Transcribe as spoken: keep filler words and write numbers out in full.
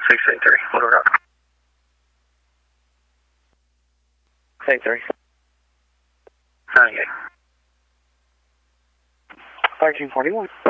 six eight three. What are up? Eight three. Ninety eight. Thirteen forty one.